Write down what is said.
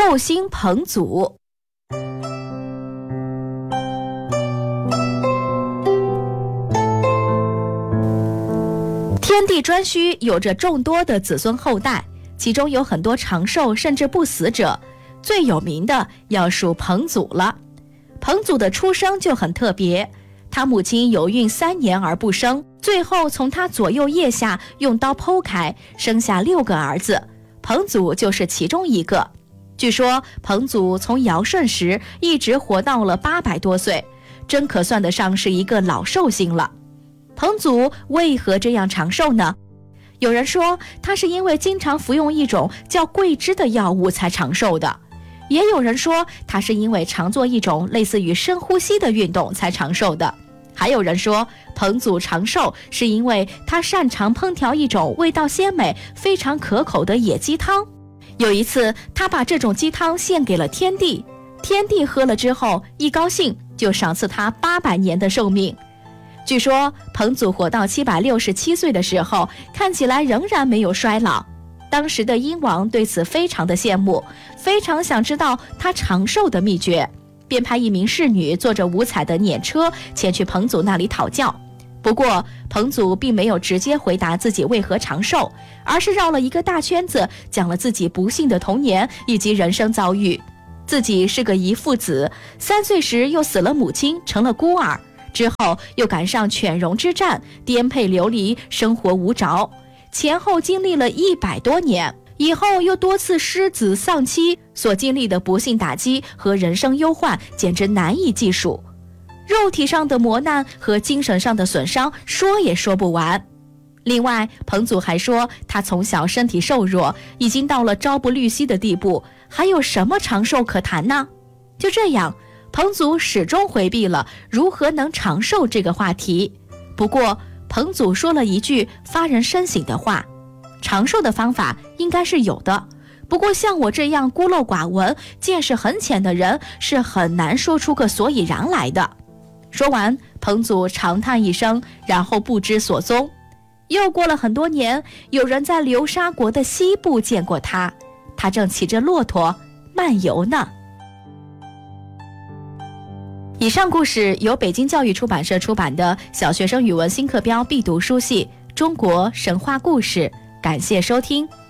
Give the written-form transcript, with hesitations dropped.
寿星彭祖。天地颛顼有着众多的子孙后代，其中有很多长寿甚至不死者，最有名的要数彭祖了。彭祖的出生就很特别，他母亲有孕3年而不生，最后从他左右腋下用刀剖开，生下6个儿子，彭祖就是其中一个。据说彭祖从尧舜时一直活到了800多岁，真可算得上是一个老寿星了。彭祖为何这样长寿呢？有人说他是因为经常服用一种叫桂枝的药物才长寿的，也有人说他是因为常做一种类似于深呼吸的运动才长寿的，还有人说彭祖长寿是因为他擅长烹调一种味道鲜美非常可口的野鸡汤。有一次他把这种鸡汤献给了天帝，天帝喝了之后一高兴就赏赐他800年的寿命。据说彭祖活到767岁的时候，看起来仍然没有衰老。当时的殷王对此非常的羡慕，非常想知道他长寿的秘诀，便派一名侍女坐着5彩的辇车前去彭祖那里讨教。不过彭祖并没有直接回答自己为何长寿，而是绕了一个大圈子，讲了自己不幸的童年以及人生遭遇。自己是个遗腹子，3岁时又死了母亲，成了孤儿，之后又赶上犬戎之战，颠沛流离，生活无着，前后经历了100多年，以后又多次失子丧妻，所经历的不幸打击和人生忧患简直难以计数，肉体上的磨难和精神上的损伤说也说不完。另外彭祖还说他从小身体瘦弱，已经到了朝不虑夕的地步，还有什么长寿可谈呢？就这样彭祖始终回避了如何能长寿这个话题。不过彭祖说了一句发人深省的话，长寿的方法应该是有的，不过像我这样孤陋寡闻见识很浅的人是很难说出个所以然来的。说完彭祖长叹一声，然后不知所踪。又过了很多年，有人在流沙国的西部见过他，他正骑着骆驼漫游呢。以上故事由北京教育出版社出版的小学生语文新课标必读书系《中国神话故事》，感谢收听。